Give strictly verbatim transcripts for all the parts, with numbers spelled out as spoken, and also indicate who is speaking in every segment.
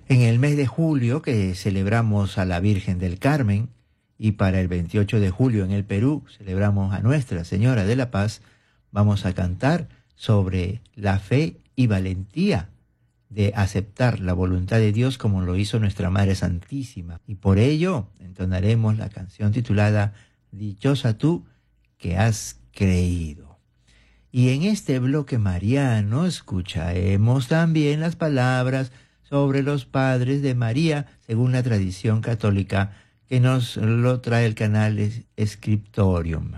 Speaker 1: En el mes de julio, que celebramos a la Virgen del Carmen, y para el veintiocho de julio en el Perú celebramos a Nuestra Señora de la Paz, vamos a cantar sobre la fe y valentía de aceptar la voluntad de Dios como lo hizo nuestra Madre Santísima. Y por ello entonaremos la canción titulada Dichosa tú que has creído. Y en este bloque mariano escucharemos también las palabras sobre los padres de María, según la tradición católica que nos lo trae el canal Scriptorium.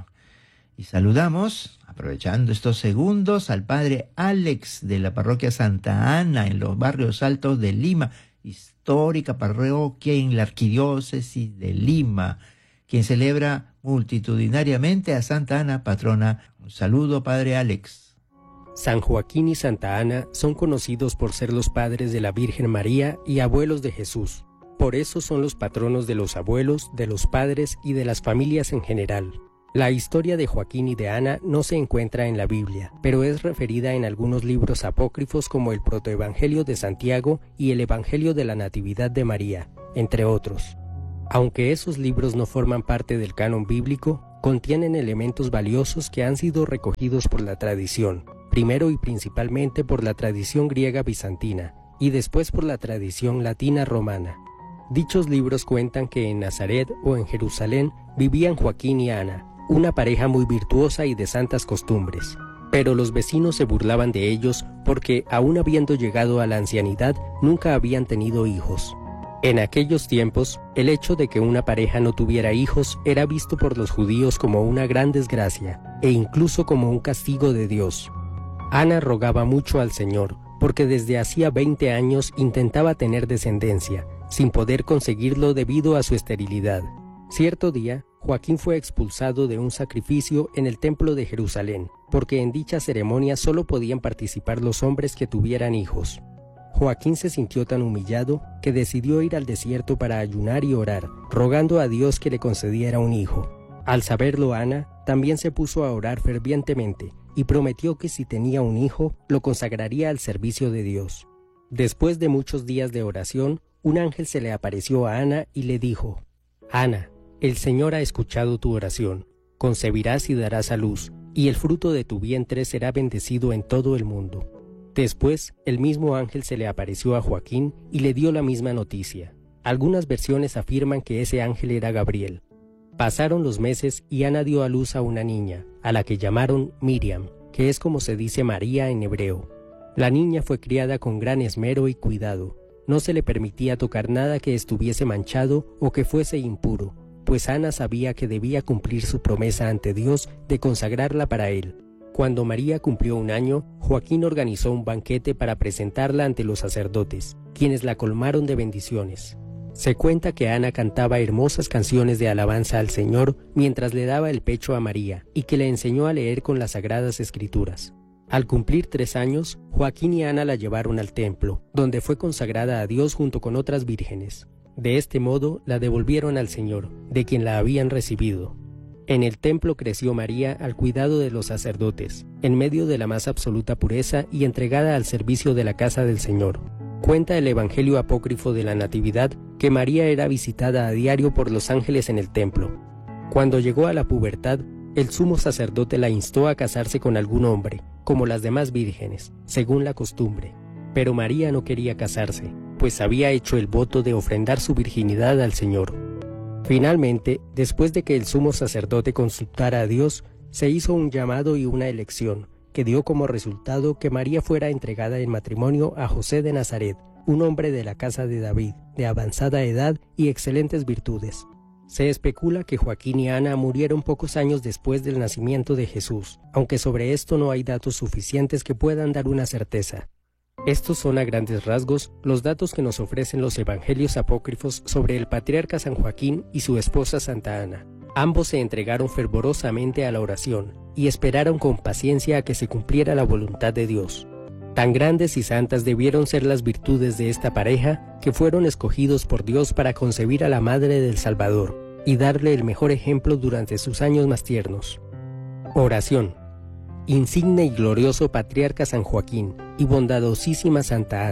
Speaker 1: Y saludamos, aprovechando estos segundos, al padre Alex de la parroquia Santa Ana en los barrios altos de Lima, histórica parroquia en la arquidiócesis de Lima, quien celebra multitudinariamente a Santa Ana, patrona. Un saludo, padre Alex.
Speaker 2: San Joaquín y Santa Ana son conocidos por ser los padres de la Virgen María y abuelos de Jesús. Por eso son los patronos de los abuelos, de los padres y de las familias en general. La historia de Joaquín y de Ana no se encuentra en la Biblia, pero es referida en algunos libros apócrifos como el Protoevangelio de Santiago y el Evangelio de la Natividad de María, entre otros. Aunque esos libros no forman parte del canon bíblico, contienen elementos valiosos que han sido recogidos por la tradición, primero y principalmente por la tradición griega bizantina, y después por la tradición latina romana. Dichos libros cuentan que en Nazaret o en Jerusalén vivían Joaquín y Ana, una pareja muy virtuosa y de santas costumbres. Pero los vecinos se burlaban de ellos porque, aun habiendo llegado a la ancianidad, nunca habían tenido hijos. En aquellos tiempos, el hecho de que una pareja no tuviera hijos era visto por los judíos como una gran desgracia, e incluso como un castigo de Dios. Ana rogaba mucho al Señor, porque desde hacía veinte años intentaba tener descendencia, sin poder conseguirlo debido a su esterilidad. Cierto día, Joaquín fue expulsado de un sacrificio en el templo de Jerusalén, porque en dicha ceremonia solo podían participar los hombres que tuvieran hijos. Joaquín se sintió tan humillado que decidió ir al desierto para ayunar y orar, rogando a Dios que le concediera un hijo. Al saberlo Ana, también se puso a orar fervientemente y prometió que si tenía un hijo, lo consagraría al servicio de Dios. Después de muchos días de oración, un ángel se le apareció a Ana y le dijo: Ana, el Señor ha escuchado tu oración, concebirás y darás a luz, y el fruto de tu vientre será bendecido en todo el mundo. Después, el mismo ángel se le apareció a Joaquín y le dio la misma noticia. Algunas versiones afirman que ese ángel era Gabriel. Pasaron los meses y Ana dio a luz a una niña, a la que llamaron Miriam, que es como se dice María en hebreo. La niña fue criada con gran esmero y cuidado. No se le permitía tocar nada que estuviese manchado o que fuese impuro, pues Ana sabía que debía cumplir su promesa ante Dios de consagrarla para él. Cuando María cumplió un año, Joaquín organizó un banquete para presentarla ante los sacerdotes, quienes la colmaron de bendiciones. Se cuenta que Ana cantaba hermosas canciones de alabanza al Señor mientras le daba el pecho a María y que le enseñó a leer con las Sagradas Escrituras. Al cumplir tres años, Joaquín y Ana la llevaron al templo, donde fue consagrada a Dios junto con otras vírgenes. De este modo la devolvieron al Señor, de quien la habían recibido. En el templo creció María al cuidado de los sacerdotes, en medio de la más absoluta pureza y entregada al servicio de la casa del Señor. Cuenta el Evangelio apócrifo de la Natividad que María era visitada a diario por los ángeles en el templo. Cuando llegó a la pubertad, el sumo sacerdote la instó a casarse con algún hombre, como las demás vírgenes, según la costumbre. Pero María no quería casarse, pues había hecho el voto de ofrendar su virginidad al Señor. Finalmente, después de que el sumo sacerdote consultara a Dios, se hizo un llamado y una elección, que dio como resultado que María fuera entregada en matrimonio a José de Nazaret, un hombre de la casa de David, de avanzada edad y excelentes virtudes. Se especula que Joaquín y Ana murieron pocos años después del nacimiento de Jesús, aunque sobre esto no hay datos suficientes que puedan dar una certeza. Estos son a grandes rasgos los datos que nos ofrecen los evangelios apócrifos sobre el patriarca San Joaquín y su esposa Santa Ana. Ambos se entregaron fervorosamente a la oración y esperaron con paciencia a que se cumpliera la voluntad de Dios. Tan grandes y santas debieron ser las virtudes de esta pareja que fueron escogidos por Dios para concebir a la Madre del Salvador y darle el mejor ejemplo durante sus años más tiernos. Oración. Insigne y glorioso patriarca San Joaquín y bondadosísima Santa Ana,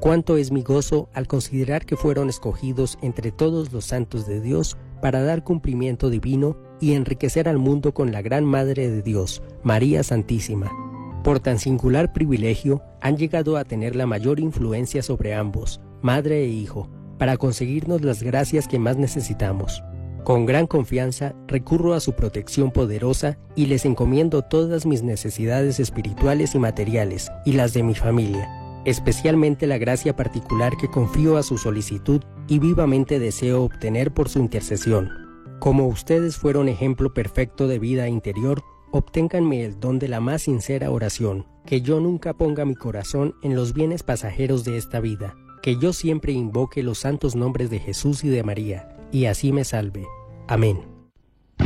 Speaker 2: Cuánto es mi gozo al considerar que fueron escogidos entre todos los santos de Dios para dar cumplimiento divino y enriquecer al mundo con la gran Madre de Dios, María Santísima. Por tan singular privilegio, han llegado a tener la mayor influencia sobre ambos, madre e hijo, para conseguirnos las gracias que más necesitamos. Con gran confianza recurro a su protección poderosa y les encomiendo todas mis necesidades espirituales y materiales, y las de mi familia, especialmente la gracia particular que confío a su solicitud y vivamente deseo obtener por su intercesión. Como ustedes fueron ejemplo perfecto de vida interior, obténganme el don de la más sincera oración, que yo nunca ponga mi corazón en los bienes pasajeros de esta vida, que yo siempre invoque los santos nombres de Jesús y de María, y así me salve. Amén.